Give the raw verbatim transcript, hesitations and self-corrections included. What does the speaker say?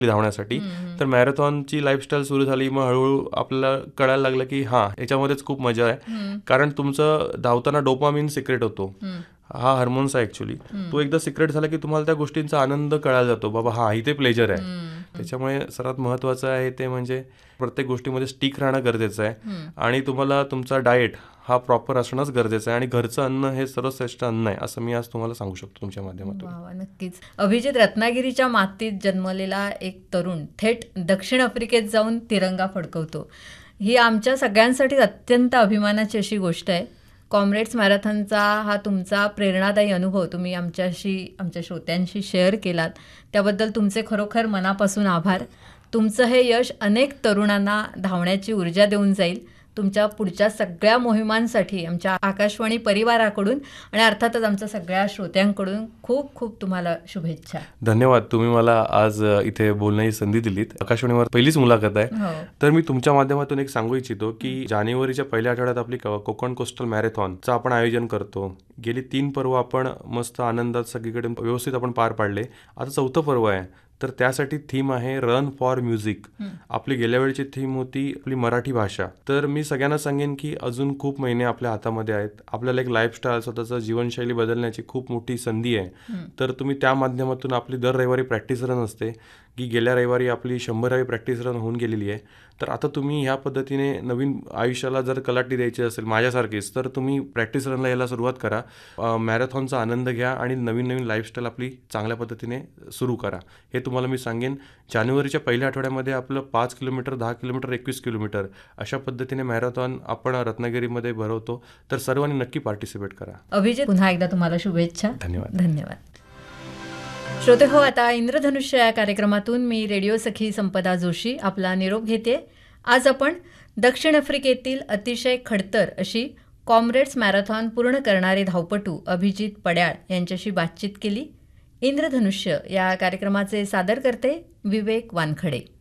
धावण्यासाठी. तर मॅरेथॉनची लाईफस्टाईल सुरू झाली, मग हळूहळू आपल्याला कळायला लागलं की हां याच्यामध्येच खूप मजा आहे, कारण तुमचं धावताना डोपामिन सिक्रेट होतो, हा हार्मोन्स आहे ॲक्च्युली. तो एकदा सिक्रेट झाला की तुम्हाला त्या गोष्टींचा आनंद कळायला जातो, बाबा हा इथे प्लेजर आहे. त्याच्यामुळे सर्वात महत्त्वाचं आहे ते म्हणजे प्रत्येक गोष्टीमध्ये स्टिक राहणं गरजेचं आहे, आणि तुम्हाला तुमचा डाएट हा प्रॉपर असणंच गरजेचं आहे, आणि घरचं अन्न हे सर्वश्रेष्ठ अन्न आहे असं मी आज तुम्हाला सांगू शकतो तुमच्या माध्यमातून. नक्कीच. अभिजित, रत्नागिरीच्या मातीत जन्मलेला एक तरुण थेट दक्षिण आफ्रिकेत जाऊन तिरंगा फडकवतो, ही आमच्या सगळ्यांसाठी अत्यंत अभिमानाची अशी गोष्ट आहे. कॉम्रेड्स मॅरेथॉनचा हा तुमचा प्रेरणादायी अनुभव तुम्ही आमच्याशी आमच्या श्रोत्यांशी शेअर केलात, त्याबद्दल तुमचे खरोखर मनापासून आभार. तुमचं हे यश अनेक तरुणांना धावण्याची ऊर्जा देऊन जाईल. तुमच्या पुढच्या सगळ्या मोहिमांसाठी आमच्या आकाशवाणी परिवाराकडून आणि अर्थातच आमच्या सगळ्या श्रोत्यांकडून खूप खूप तुम्हाला शुभेच्छा. धन्यवाद. तुम्ही मला आज इथे बोलण्याची संधी दिलीत. आकाशवाणीवर पहिलीच मुलाखत आहे, तर मी तुमच्या माध्यमातून एक सांगू इच्छितो की जानेवारीच्या पहिल्या आठवड्यात आपली कोकण कोस्टल मॅरेथॉनचं आपण आयोजन करतो. गेली तीन पर्व आपण मस्त आनंदात सगळीकडे व्यवस्थित आपण पार पाडले. आता चौथं पर्व आहे, तर त्यासाठी थीम आहे रन फॉर म्युझिक. आपली गेल्या वेळची थीम होती आपली मराठी भाषा. तर मी सगळ्यांना सांगेन की अजून खूप महिने आपल्या हातामध्ये आहेत. आपल्याला एक लाईफस्टाईल, स्वतःचं जीवनशैली बदलण्याची खूप मोठी संधी आहे. तर तुम्ही त्या माध्यमातून आपली दर रविवारी प्रॅक्टिस रन असते, की गेल्या रविवारी आपली शंभरावी प्रॅक्टिस रन होऊन गेलेली आहे. तर आता तुम्ही ह्या पद्धतीने नवीन आयुष्याला जर कलाटणी द्यायची असेल माझ्यासारखीच, तर तुम्ही प्रॅक्टिस रनला यायला सुरुवात करा, मॅरेथॉनचा आनंद घ्या आणि नवीन नवीन लाईफस्टाईल आपली चांगल्या पद्धतीने सुरू करा. हे तुम्हाला मी सांगेन. जानेवारीच्या पहिल्या आठवड्यामध्ये आपलं पाच किलोमीटर दहा किलोमीटर एकवीस किलोमीटर अशा पद्धतीने मॅरेथॉन आपण रत्नागिरीमध्ये भरवतो, तर सर्वांनी नक्की पार्टिसिपेट करा. अभिजित, पुन्हा एकदा तुम्हाला शुभेच्छा. धन्यवाद. धन्यवाद. श्रोते हो, आता इंद्रधनुष्य या कार्यक्रमातून मी रेडिओ सखी संपदा जोशी आपला निरोप घेते. आज आपण दक्षिण आफ्रिकेतील अतिशय खडतर अशी कॉम्रेड्स मॅरेथॉन पूर्ण करणारे धावपटू अभिजित पड्याळ यांच्याशी बातचीत केली. इंद्रधनुष्य या कार्यक्रमाचे सादर करते विवेक वानखडे.